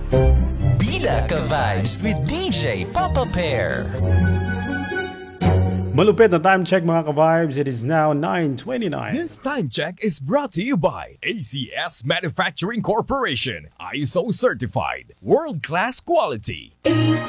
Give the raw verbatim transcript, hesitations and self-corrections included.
Bila Ka Vibes with D J Papa Pear. Malupit na time check mga ka-vibes. It is now nine twenty-nine. This time check is brought to you by A C S Manufacturing Corporation. I S O certified. World-class quality.